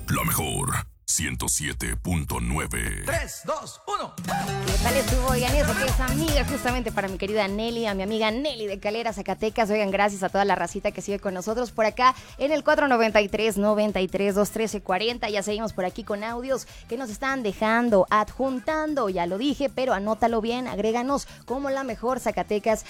La mejor 107.9. 3, 2, 1. ¿Qué tal estuvo? Oigan, eso que es amiga justamente para mi querida Nelly, a mi amiga Nelly de Calera, Zacatecas. Oigan, gracias a toda la racita que sigue con nosotros por acá en el 493-93-213-40. Ya seguimos por aquí con audios que nos están dejando, adjuntando, ya lo dije, pero anótalo bien, agréganos como la mejor Zacatecas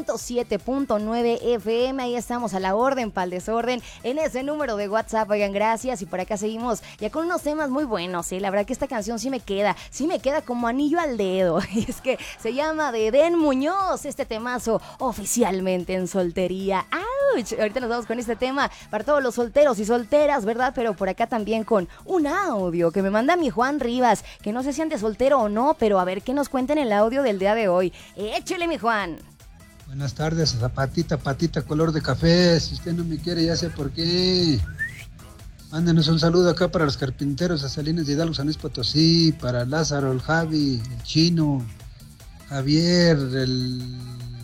107.9 FM. Ahí estamos a la orden, pa'l desorden, en ese número de WhatsApp. Oigan, gracias. Y por acá seguimos ya con unos temas muy buenos, ¿eh? La verdad que esta canción sí me queda como anillo al dedo. Y es que se llama de Edén Muñoz, este temazo oficialmente en soltería. ¡Auch! Ahorita nos vamos con este tema para todos los solteros y solteras, ¿verdad? Pero por acá también con un audio que me manda mi Juan Rivas, que no sé si ande soltero o no, pero a ver qué nos cuenta en el audio del día de hoy. Échele, mi Juan. Buenas tardes, patita, color de café. Si usted no me quiere, ya sé por qué. Mándenos un saludo acá para los carpinteros de Salinas de Hidalgo, San Luis Potosí, para Lázaro, el Javi, el Chino, Javier, el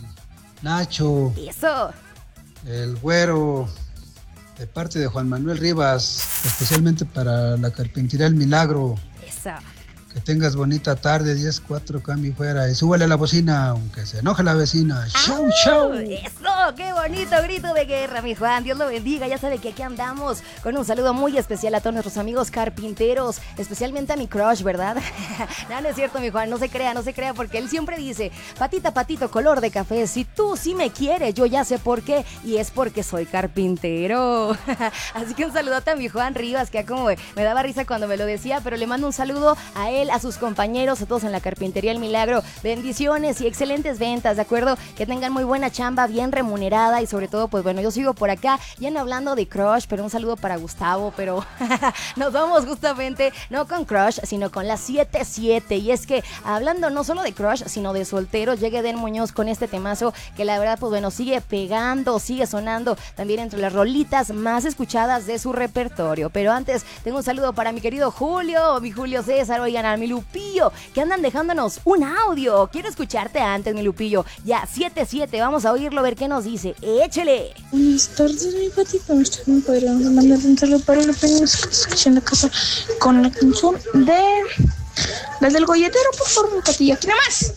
Nacho, Eso. el Güero, de parte de Juan Manuel Rivas, especialmente para la carpintería El Milagro. Eso. Que tengas bonita tarde, 10-4, cambio fuera. Y súbale a la bocina, aunque se enoje la vecina. ¡Chau, chau! ¡Eso! ¡Qué bonito grito de guerra, mi Juan! Dios lo bendiga. Ya sabe que aquí andamos con un saludo muy especial a todos nuestros amigos carpinteros, especialmente a mi crush, ¿verdad? No es cierto, mi Juan. No se crea, porque él siempre dice, patito, color de café, si tú sí me quieres, yo ya sé por qué. Y es porque soy carpintero. Así que un saludote a mi Juan Rivas, que como me daba risa cuando me lo decía, pero le mando un saludo a él, a sus compañeros, a todos en la carpintería El Milagro. Bendiciones y excelentes ventas, ¿de acuerdo? Que tengan muy buena chamba, bien remunerada y sobre todo, pues bueno, yo sigo por acá, ya no hablando de crush, pero un saludo para Gustavo, pero nos vamos justamente, no con crush, sino con la 7-7. Y es que hablando no solo de crush, sino de solteros, llega Edén Muñoz con este temazo que la verdad, pues bueno, sigue pegando, sigue sonando también entre las rolitas más escuchadas de su repertorio. Pero antes, tengo un saludo para mi querido Julio, mi Julio César, oigan, a mi Lupillo, que andan dejándonos un audio. Quiero escucharte antes, mi Lupillo. Ya, 7-7, vamos a oírlo, a ver qué nos dice. ¡Échele! Buenas tardes, mi patito. Me podríamos mandar un saludo para los pequeños que escuchan la casa con la canción de las del golletero, por favor, mi patilla. ¿Quién más?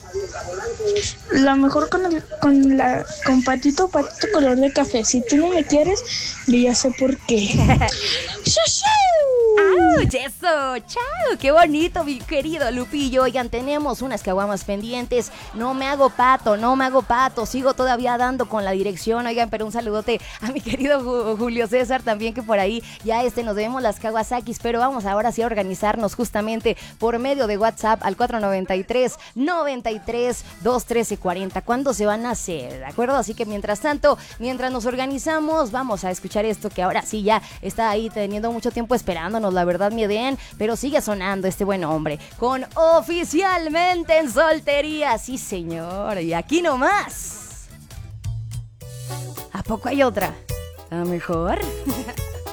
La mejor con patito color de café. Si tú no me quieres, yo ya sé por qué. ¡Auch! ¡Eso! ¡Chao! ¡Qué bonito, mi querido Lupillo! Oigan, tenemos unas caguamas pendientes. No me hago pato. Sigo todavía dando con la dirección. Oigan, pero un saludote a mi querido Julio César también, que por ahí ya nos debemos las Kawasakis. Pero vamos ahora sí a organizarnos justamente por medio de WhatsApp al 493-93-213-40. ¿Cuándo se van a hacer? ¿De acuerdo? Así que mientras tanto, mientras nos organizamos, vamos a escuchar esto que ahora sí ya está ahí teniendo mucho tiempo esperándonos, la verdad, mi Edén, pero sigue sonando este buen hombre con Oficialmente en Soltería. Sí, señor, y aquí nomás. ¿A poco hay otra? ¿A mejor?